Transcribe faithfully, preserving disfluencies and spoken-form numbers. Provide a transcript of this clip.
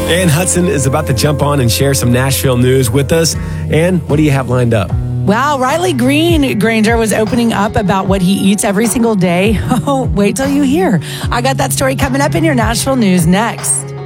Ann Hudson is about to jump on and share some Nashville news with us. Ann, what do you have lined up? Wow, Riley Green, Granger, was opening up about what he eats every single day. Oh, wait till you hear. I got that story coming up in your Nashville news next.